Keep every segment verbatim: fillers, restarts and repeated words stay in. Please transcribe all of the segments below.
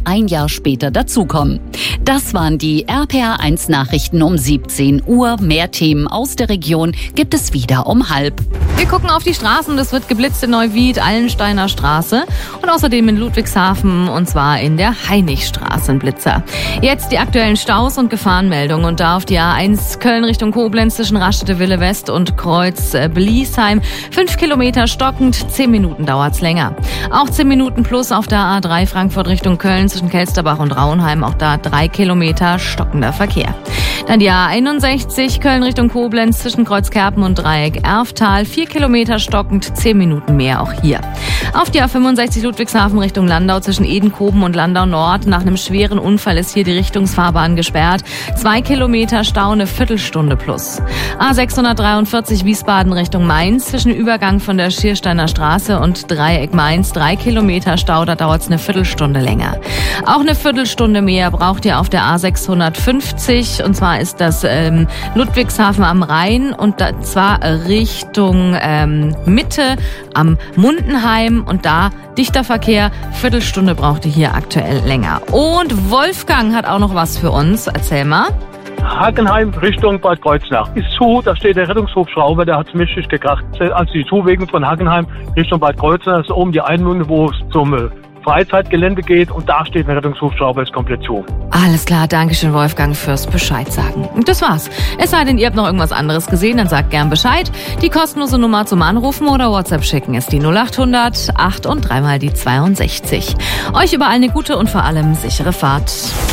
ein Jahr später dazukommen. Das waren die R P R eins Nachrichten um siebzehn Uhr. Mehr Themen aus der Region gibt es wieder um halb. Wir gucken auf die Straßen. Es wird geblitzt in Neuwied, Allensteiner Straße und außerdem in Ludwigshafen, und zwar in der Heinigstraße ein Blitzer. Jetzt die aktuellen Staus und Gefahrenmeldungen, und da auf die A eins Köln Richtung Koblenz zwischen Raststätte Wille West und Kreuz Bliesheim. Fünf Kilometer stockend, zehn Minuten dauert's länger. Auch zehn Minuten plus auf der A drei Frankfurt Richtung Köln zwischen Kelsterbach und Raunheim. Auch da drei Kilometer stockender Verkehr. Dann die A einundsechzig Köln Richtung Koblenz zwischen Kreuzkerpen und Dreieck Erftal. Vier Kilometer stockend, zehn Minuten mehr auch hier. Auf die A fünfundsechzig Ludwigshafen Richtung Landau zwischen Edenkoben und Landau Nord. Nach einem schweren Unfall ist hier die Richtungsfahrbahn gesperrt. Zwei Kilometer Stau, eine Viertelstunde plus. A sechshundertdreiundvierzig Wiesbaden Richtung Mainz zwischen Übergang von der Schiersteiner Straße und Dreieck Mainz. Drei Kilometer Stau, da dauert es eine Viertelstunde länger. Auch eine Viertelstunde mehr braucht ihr auf der A sechshundertfünfzig, und zwar ist das ähm, Ludwigshafen am Rhein, und zwar Richtung ähm, Mitte am Mundenheim, und da dichter Verkehr. Viertelstunde braucht ihr hier aktuell länger. Und Wolfgang hat auch noch was für uns. Erzähl mal. Hagenheim Richtung Bad Kreuznach ist zu, da steht der Rettungshubschrauber, der hat es mächtig gekracht. Also die Zuwegen von Hagenheim Richtung Bad Kreuznach ist oben die Einmündung, wo es zum äh, Freizeitgelände geht, und da steht der Rettungshubschrauber, ist komplett zu. Alles klar, Dankeschön Wolfgang fürs Bescheid sagen. Und das war's. Es sei denn, ihr habt noch irgendwas anderes gesehen, dann sagt gern Bescheid. Die kostenlose Nummer zum Anrufen oder WhatsApp schicken ist die null achthundert acht und dreimal die zweiundsechzig. Euch überall eine gute und vor allem sichere Fahrt.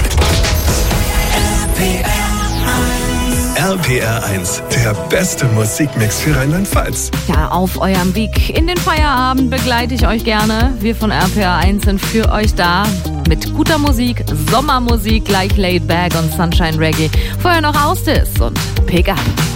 R P R eins, der beste Musikmix für Rheinland-Pfalz. Ja, auf eurem Weg in den Feierabend begleite ich euch gerne. Wir von R P R eins sind für euch da mit guter Musik, Sommermusik, gleich Laid Back und Sunshine Reggae. Vorher noch Austis und Pick Up.